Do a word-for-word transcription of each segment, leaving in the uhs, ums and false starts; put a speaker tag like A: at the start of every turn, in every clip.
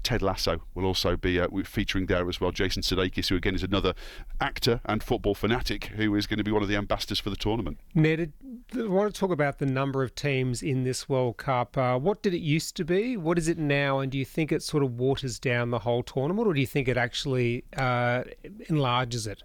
A: Ted Lasso will also be uh, featuring there as well. Jason Sudeikis, who again is another actor and football fanatic, who is going to be one of the ambassadors for the tournament.
B: Ned, I want to talk about the number of teams in this World Cup. Uh, what did it used to be? What is it now? And do you think it sort of waters down the whole tournament, or do you think it actually uh, enlarges it?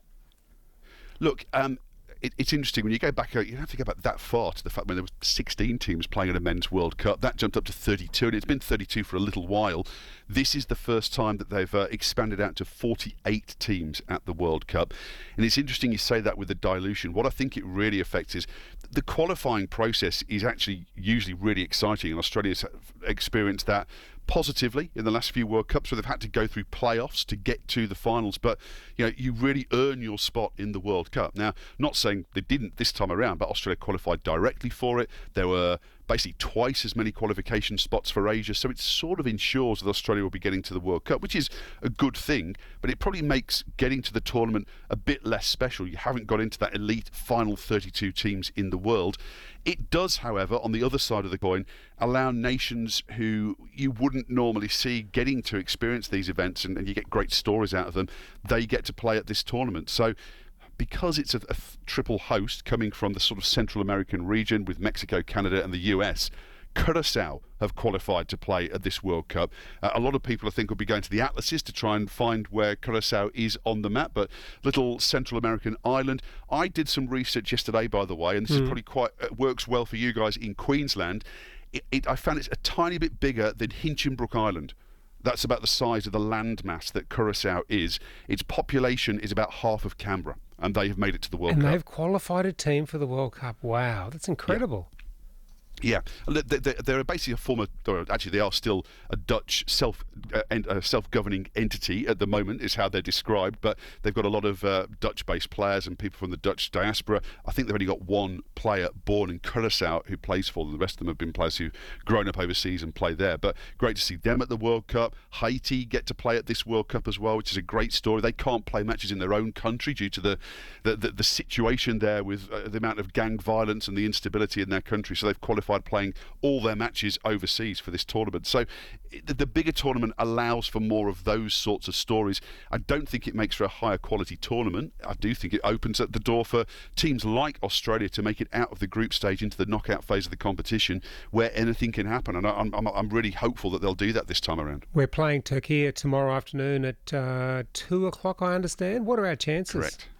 A: Look, um, it, it's interesting when you go back. You don't have to go back that far to the fact when there were sixteen teams playing in a men's World Cup. That jumped up to thirty-two, and it's been thirty-two for a little while. This is the first time that they've uh, expanded out to forty-eight teams at the World Cup. And it's interesting you say that with the dilution. What I think it really affects is the qualifying process is actually usually really exciting, and Australia's experienced that positively in the last few World Cups, where they've had to go through playoffs to get to the finals. But you know, you really earn your spot in the World Cup. Now, not saying they didn't this time around, but Australia qualified directly for it. There were basically twice as many qualification spots for Asia, so it sort of ensures that Australia will be getting to the World Cup, which is a good thing, but it probably makes getting to the tournament a bit less special. You haven't got into that elite final thirty-two teams in the world. It does, however, on the other side of the coin, allow nations who you wouldn't normally see getting to experience these events, and, and you get great stories out of them, they get to play at this tournament. So because it's a, a triple host coming from the sort of Central American region with Mexico, Canada and the U S, Curacao have qualified to play at this World Cup. Uh, a lot of people, I think, will be going to the atlases to try and find where Curacao is on the map, but little Central American island. I did some research yesterday, by the way, and this mm. is probably quite uh, works well for you guys in Queensland. It, it, I found it's a tiny bit bigger than Hinchinbrook Island. That's about the size of the landmass that Curacao is. Its population is about half of Canberra, and they have made it to the World
B: and
A: Cup.
B: And they've qualified a team for the World Cup. Wow, that's incredible.
A: Yeah. Yeah, they're basically a former, or actually they are still a Dutch self uh, uh, self-governing entity at the moment, is how they're described, but they've got a lot of uh, Dutch-based players and people from the Dutch diaspora. I think they've only got one player born in Curacao who plays for them. The rest of them have been players who've grown up overseas and play there, but great to see them at the World Cup. Haiti get to play at this World Cup as well, which is a great story. They can't play matches in their own country due to the, the, the, the situation there with uh, the amount of gang violence and the instability in their country, so they've qualified playing all their matches overseas for this tournament. So the, the bigger tournament allows for more of those sorts of stories. I don't think it makes for a higher quality tournament. I do think it opens up the door for teams like Australia to make it out of the group stage into the knockout phase of the competition, where anything can happen, and I'm, I'm, I'm really hopeful that they'll do that this time around.
B: We're playing Turkey tomorrow afternoon at uh, two o'clock, I understand. What are our chances?
A: Correct.